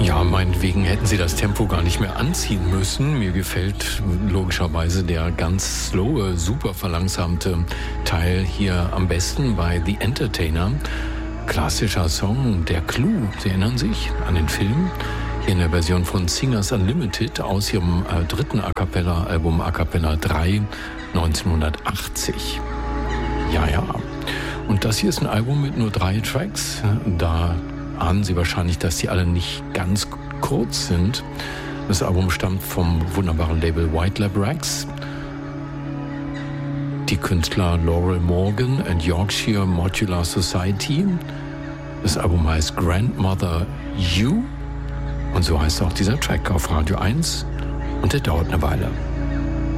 Ja, meinetwegen hätten sie das Tempo gar nicht mehr anziehen müssen. Mir gefällt logischerweise der ganz slowe, super verlangsamte Teil hier am besten bei The Entertainer. Klassischer Song, der Clou. Sie erinnern sich an den Film? Hier in der Version von Singers Unlimited aus ihrem dritten A-Cappella-Album A Cappella 3 1980. Ja. Und das hier ist ein Album mit nur 3 Tracks. Da ahnen Sie wahrscheinlich, dass die alle nicht ganz kurz sind. Das Album stammt vom wunderbaren Label White Lab Records. Die Künstler Laurel Morgan and Yorkshire Modular Society. Das Album heißt Grandmother You. Und so heißt auch dieser Track auf Radio 1. Und der dauert eine Weile.